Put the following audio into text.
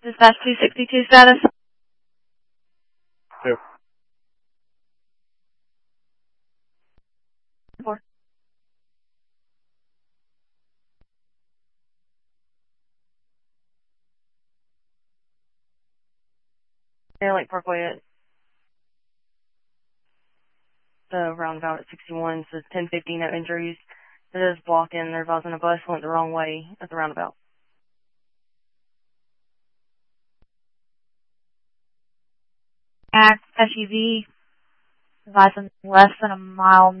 Dispatch 262 status. Two. 4. Lake Parkway at the roundabout at 61, says 1050, no injuries. It is blocking. They're advising a bus went the wrong way at the roundabout. SUV advising less than a mile